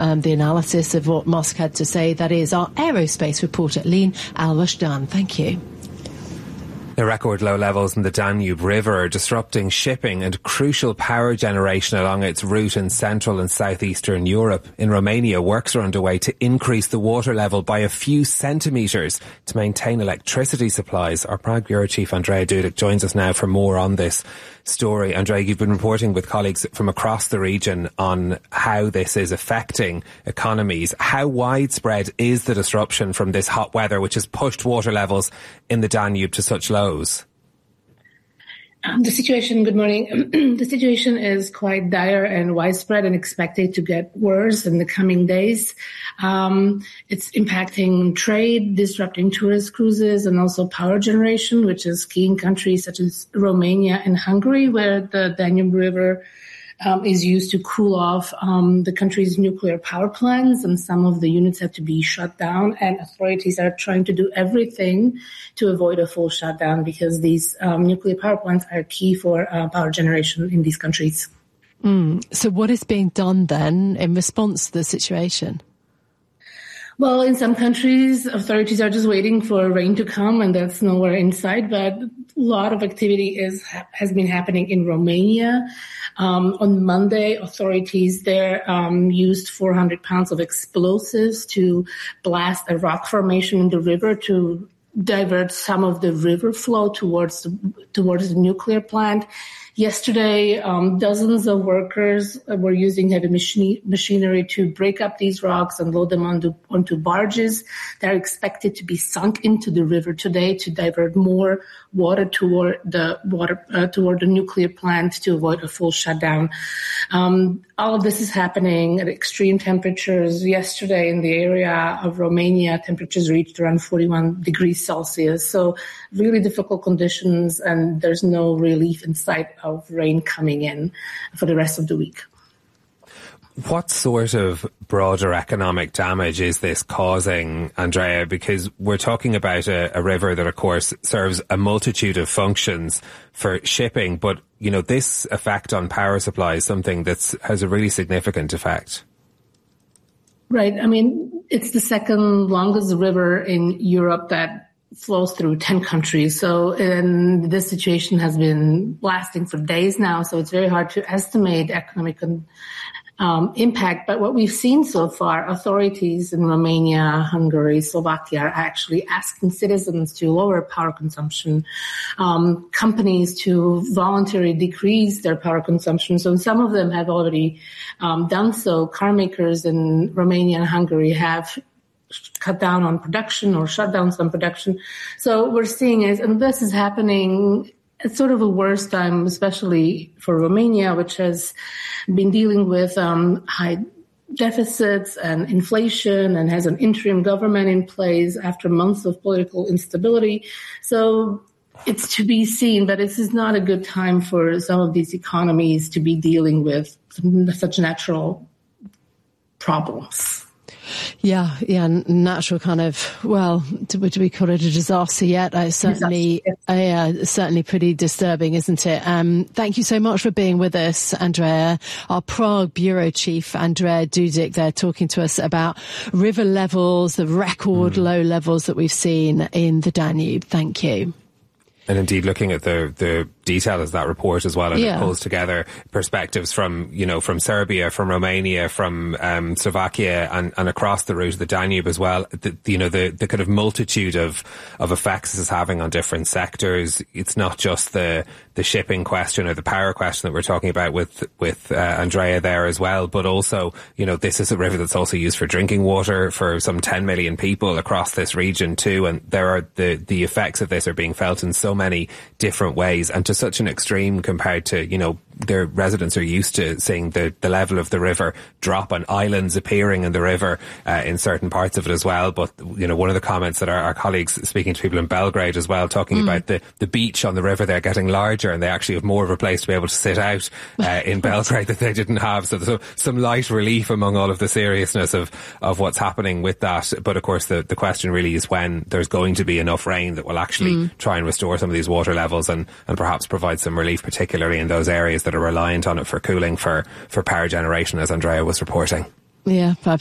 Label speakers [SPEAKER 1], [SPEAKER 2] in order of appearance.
[SPEAKER 1] the analysis of what Musk had to say. That is our aerospace reporter, Leen Al-Washdan. Thank you.
[SPEAKER 2] The record low levels in the Danube River are disrupting shipping and crucial power generation along its route in central and southeastern Europe. In Romania, works are underway to increase the water level by a few centimetres to maintain electricity supplies. Our Prague Bureau Chief Andreea Dudic joins us now for more on this story. Andreea, you've been reporting with colleagues from across the region on how this is affecting economies. How widespread is the disruption from this hot weather, which has pushed water levels in the Danube to such lows?
[SPEAKER 3] The situation, good morning. The situation is quite dire and widespread and expected to get worse in the coming days. It's impacting trade, disrupting tourist cruises, and also power generation, which is key in countries such as Romania and Hungary, where the Danube River is used to cool off the country's nuclear power plants, and some of the units have to be shut down, and authorities are trying to do everything to avoid a full shutdown because these nuclear power plants are key for power generation in these countries.
[SPEAKER 1] So what is being done then in response to the situation?
[SPEAKER 3] Well, in some countries, authorities are just waiting for rain to come, and that's nowhere in sight. But a lot of activity has been happening in Romania. On Monday, authorities there used 400 pounds of explosives to blast a rock formation in the river to divert some of the river flow towards the nuclear plant. Yesterday, dozens of workers were using heavy machinery to break up these rocks and load them onto barges. They're expected to be sunk into the river today to divert more water toward the nuclear plant to avoid a full shutdown. All of this is happening at extreme temperatures. Yesterday in the area of Romania, temperatures reached around 41 degrees Celsius. So really difficult conditions, and there's no relief in sight of rain coming in for the rest of the week.
[SPEAKER 2] What sort of broader economic damage is this causing, Andreea? Because we're talking about a river that, of course, serves a multitude of functions for shipping, but, you know, this effect on power supply is something that has a really significant effect.
[SPEAKER 3] Right. I mean, it's the second longest river in Europe that flows through 10 countries. So, and this situation has been lasting for days now. So it's very hard to estimate economic impact. But what we've seen so far, authorities in Romania, Hungary, Slovakia are actually asking citizens to lower power consumption, companies to voluntarily decrease their power consumption. So some of them have already done so. Car makers in Romania and Hungary have cut down on production or shut down some production. So we're seeing it, and this is happening at sort of a worse time, especially for Romania, which has been dealing with high deficits and inflation and has an interim government in place after months of political instability. So it's to be seen, but this is not a good time for some of these economies to be dealing with such natural problems.
[SPEAKER 1] Yeah, natural kind of, well, do we call it a disaster yet? Certainly pretty disturbing, isn't it? Thank you so much for being with us, Andreea. Our Prague Bureau Chief, Andreea Dudic, there talking to us about river levels, the record low levels that we've seen in the Danube. Thank you.
[SPEAKER 2] And indeed, looking at the detail of that report as well, and it pulls together perspectives from Serbia, from Romania, from Slovakia, and across the route of the Danube as well. The kind of multitude of effects this is having on different sectors. It's not just the shipping question or the power question that we're talking about with Andreea there as well, but also, this is a river that's also used for drinking water for some 10 million people across this region too, and there are the effects of this are being felt in so many different ways, and to such an extreme compared to, their residents are used to seeing the level of the river drop and islands appearing in the river in certain parts of it as well. But, one of the comments that our colleagues speaking to people in Belgrade as well, talking about the beach on the river, they're getting larger and they actually have more of a place to be able to sit out in Belgrade that they didn't have. So there's some light relief among all of the seriousness of what's happening with that. But of course, the question really is when there's going to be enough rain that will actually try and restore some of these water levels and perhaps provide some relief, particularly in those areas that are reliant on it for cooling for power generation, as Andreea was reporting.
[SPEAKER 1] Yeah,